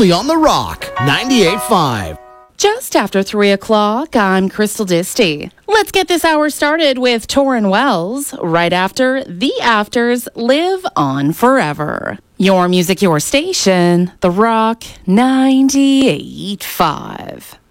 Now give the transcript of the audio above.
only on The Rock, 98.5. Just after 3 o'clock, I'm Crystal Disty. Let's get this hour started with Torrin Wells, right after The Afters Live On Forever. Your music, your station, The Rock 98.5.